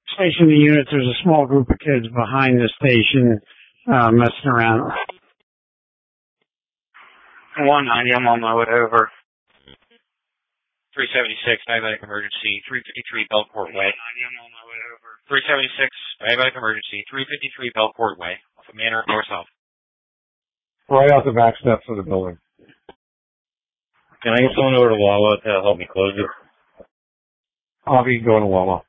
Station units, there's a small group of kids behind the station messing around. 190, I'm on my way over. 376, diabetic emergency, 353 Belcourt Way. 376, diabetic emergency, 353 Belcourt Way, off of Manor, north south. Right out the back steps of the building. Can I get someone over to Wawa to help me close it? I'll be going to Wawa.